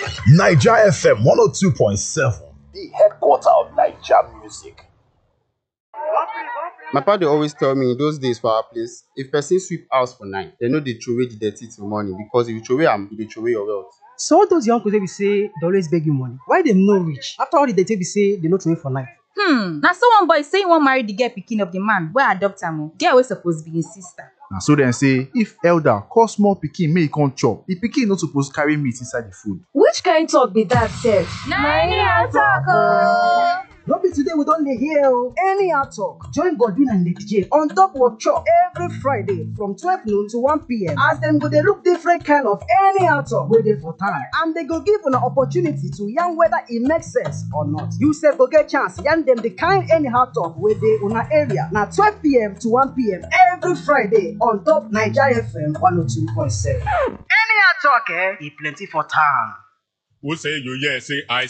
Niger FM 102.7, the headquarter of Niger music. My papa dey always tell me in those days for our place, if person sweep house for night, dem no dey throway the dirty till morning because if you throway am, you dey throway your wealth. So all those young people wey be say dey always beg you money, why dem no rich? After all the dirty be say they no throway for night. Na so one boy say he wan marry the girl pikin of the man wey adopt am o. Girl wey suppose be him sister. Na so dem say if elder call small pikin make e come chop, the pikin no suppose carry meat inside the food. Which kind talk be that sef? Na anyhow talk o. No be today we don dey hear o. Anyhow talk. Join Godwin and Lady J on top workshop every Friday from 12 noon to 1 p.m. as dem go dey look different kind of anyhow talk wey dey for town, and they go give una opportunity to yarn whether e make sense or not. You sef go get chance yarn dem the kind anyhow talk wey dey una area. Na 12 p.m. to 1 p.m. every Friday on top Niger FM 102.7. Anyhow talk e plenty for town. Who say you hear say I